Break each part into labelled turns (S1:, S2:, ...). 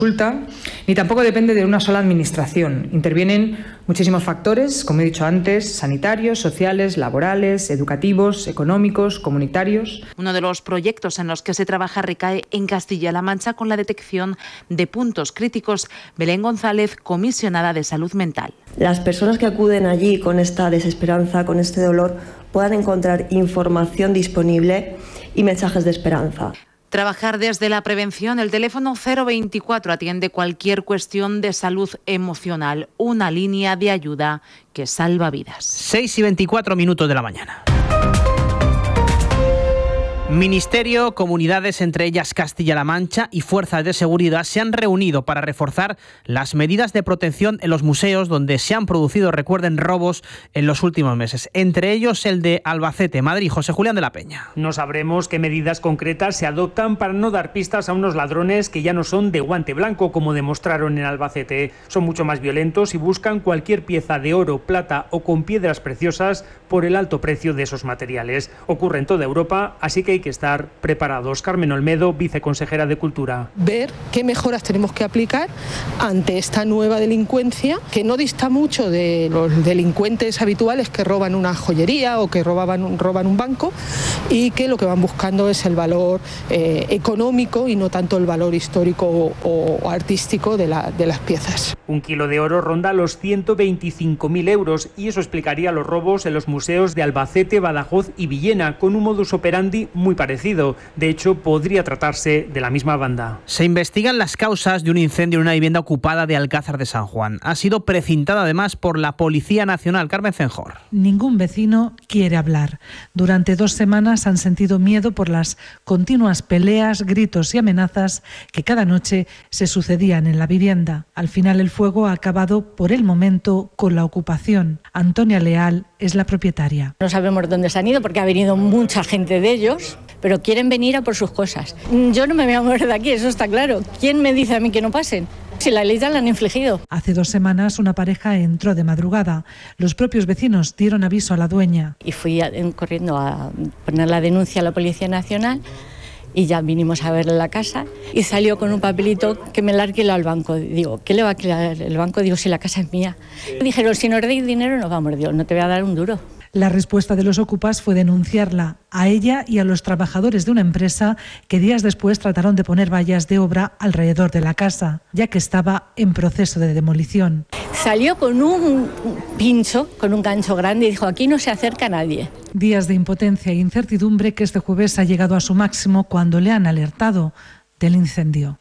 S1: ni tampoco depende de una sola administración. Intervienen muchísimos factores, como he dicho antes, sanitarios, sociales, laborales, educativos, económicos, comunitarios.
S2: Uno de los proyectos en los que se trabaja recae en Castilla-La Mancha con la detección de puntos críticos. Belén González, comisionada de Salud Mental.
S3: Las personas que acuden allí con esta desesperanza, con este dolor, puedan encontrar información disponible y mensajes de esperanza.
S2: Trabajar desde la prevención. El teléfono 024 atiende cualquier cuestión de salud emocional. Una línea de ayuda que salva vidas.
S4: 6:24 de la mañana. Ministerio, comunidades, entre ellas Castilla-La Mancha, y fuerzas de seguridad se han reunido para reforzar las medidas de protección en los museos donde se han producido, recuerden, robos en los últimos meses. Entre ellos el de Albacete, Madrid. José Julián de la Peña.
S5: No sabremos qué medidas concretas se adoptan para no dar pistas a unos ladrones que ya no son de guante blanco, como demostraron en Albacete. Son mucho más violentos y buscan cualquier pieza de oro, plata o con piedras preciosas por el alto precio de esos materiales. Ocurre en toda Europa, así que hay que estar preparados. Carmen Olmedo, viceconsejera de Cultura.
S6: Ver qué mejoras tenemos que aplicar ante esta nueva delincuencia, que no dista mucho de los delincuentes habituales que roban una joyería o que roban un banco, y que lo que van buscando es el valor económico y no tanto el valor histórico o artístico de las piezas.
S5: Un kilo de oro ronda los 125.000 euros y eso explicaría los robos en los museos de Albacete, Badajoz y Villena, con un modus operandi muy parecido. De hecho, podría tratarse de la misma banda.
S4: Se investigan las causas de un incendio en una vivienda ocupada de Alcázar de San Juan. Ha sido precintada además por la Policía Nacional. Carmen Cenjor.
S7: Ningún vecino quiere hablar. Durante 2 semanas han sentido miedo por las continuas peleas, gritos y amenazas que cada noche se sucedían en la vivienda. Al final el fuego ha acabado por el momento con la ocupación. Antonia Leal es la propietaria.
S8: No sabemos dónde se han ido porque ha venido mucha gente de ellos, pero quieren venir a por sus cosas. Yo no me voy a mover de aquí, eso está claro. ¿Quién me dice a mí que no pasen? Si la ley ya la han infligido.
S7: Hace 2 semanas una pareja entró de madrugada. Los propios vecinos dieron aviso a la dueña.
S8: Y fui corriendo a poner la denuncia a la Policía Nacional y ya vinimos a verle la casa y salió con un papelito que me la alquiló al banco. Digo, ¿qué le va a alquilar el banco? Digo, si la casa es mía. Y dijeron, si nos deis dinero nos vamos. Digo, no te voy a dar un duro.
S7: La respuesta de los ocupas fue denunciarla a ella y a los trabajadores de una empresa que días después trataron de poner vallas de obra alrededor de la casa, ya que estaba en proceso de demolición.
S8: Salió con un pincho, con un gancho grande y dijo, aquí no se acerca nadie.
S7: Días de impotencia e incertidumbre que este jueves ha llegado a su máximo cuando le han alertado del incendio.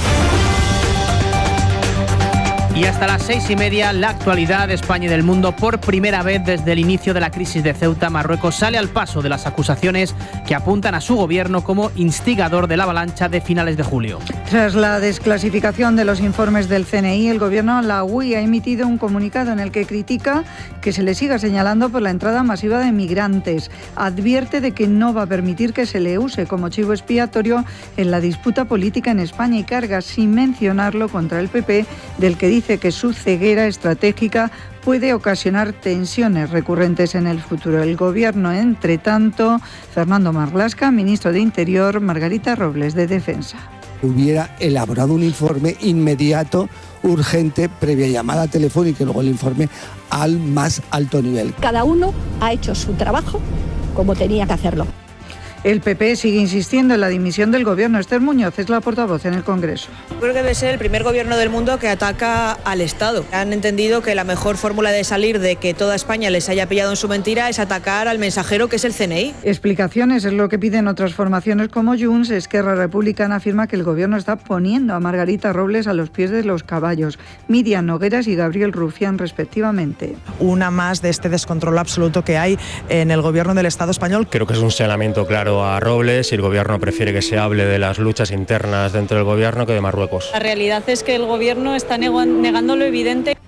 S4: Y hasta las 6:30, la actualidad de España y del mundo. Por primera vez desde el inicio de la crisis de Ceuta, Marruecos sale al paso de las acusaciones que apuntan a su gobierno como instigador de la avalancha de finales de julio.
S9: Tras la desclasificación de los informes del CNI, el gobierno alauí ha emitido un comunicado en el que critica que se le siga señalando por la entrada masiva de migrantes. Advierte de que no va a permitir que se le use como chivo expiatorio en la disputa política en España y carga sin mencionarlo contra el PP, del que dice que su ceguera estratégica puede ocasionar tensiones recurrentes en el futuro. El gobierno, entre tanto, Fernando Marlaska, ministro de Interior, Margarita Robles, de Defensa.
S10: Hubiera elaborado un informe inmediato, urgente, previa llamada telefónica y luego el informe al más alto nivel.
S11: Cada uno ha hecho su trabajo como tenía que hacerlo.
S9: El PP sigue insistiendo en la dimisión del gobierno. Esther Muñoz es la portavoz en el Congreso.
S12: Creo que debe ser el primer gobierno del mundo que ataca al Estado. Han entendido que la mejor fórmula de salir de que toda España les haya pillado en su mentira es atacar al mensajero que es el CNI.
S9: Explicaciones es lo que piden otras formaciones como Junts. Esquerra Republicana afirma que el gobierno está poniendo a Margarita Robles a los pies de los caballos. Miriam Nogueras y Gabriel Rufián, respectivamente.
S13: Una más de este descontrol absoluto que hay en el gobierno del Estado español.
S14: Creo que es un señalamiento claro a Robles y el gobierno prefiere que se hable de las luchas internas dentro del gobierno que de Marruecos.
S15: La realidad es que el gobierno está negando lo evidente.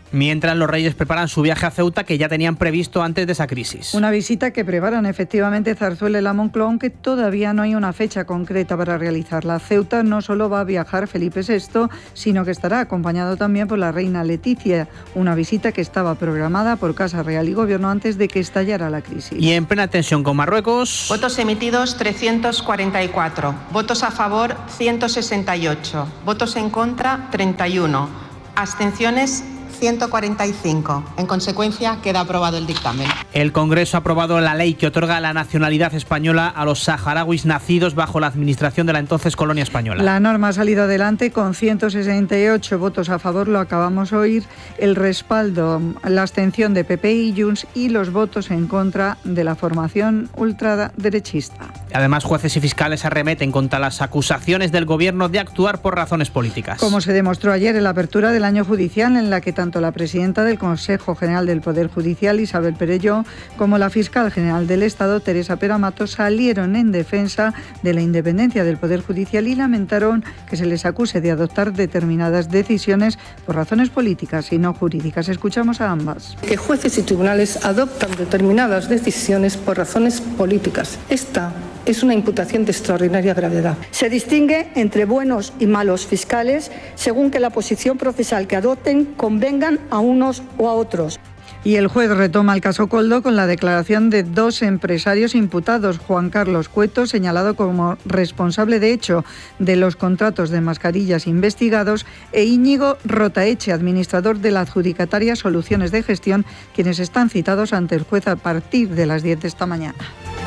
S4: Mientras los reyes preparan su viaje a Ceuta, que ya tenían previsto antes de esa crisis.
S9: Una visita que preparan efectivamente Zarzuela y la Moncloa, aunque todavía no hay una fecha concreta para realizarla. A Ceuta no solo va a viajar Felipe VI, sino que estará acompañado también por la reina Leticia, una visita que estaba programada por Casa Real y Gobierno antes de que estallara la crisis.
S4: Y en plena tensión con Marruecos.
S15: Votos emitidos 344, votos a favor 168, votos en contra 31, abstenciones 145. En consecuencia, queda aprobado el dictamen.
S4: El Congreso ha aprobado la ley que otorga la nacionalidad española a los saharauis nacidos bajo la administración de la entonces colonia española.
S9: La norma ha salido adelante con 168 votos a favor, lo acabamos de oír, el respaldo, la abstención de PP y Junts y los votos en contra de la formación ultraderechista.
S4: Además, jueces y fiscales arremeten contra las acusaciones del Gobierno de actuar por razones políticas.
S9: Como se demostró ayer en la apertura del año judicial, en la que tanto la presidenta del Consejo General del Poder Judicial, Isabel Perelló, como la fiscal general del Estado, Teresa Peramato, salieron en defensa de la independencia del Poder Judicial y lamentaron que se les acuse de adoptar determinadas decisiones por razones políticas y no jurídicas. Escuchamos a ambas.
S6: Que jueces y tribunales adoptan determinadas decisiones por razones políticas. Esta es una imputación de extraordinaria gravedad.
S11: Se distingue entre buenos y malos fiscales según que la posición procesal que adopten convengan a unos o a otros.
S9: Y el juez retoma el caso Koldo con la declaración de dos empresarios imputados, Juan Carlos Cueto, señalado como responsable de hecho de los contratos de mascarillas investigados, e Íñigo Rotaeche, administrador de la adjudicataria Soluciones de Gestión, quienes están citados ante el juez a partir de las 10 de esta mañana.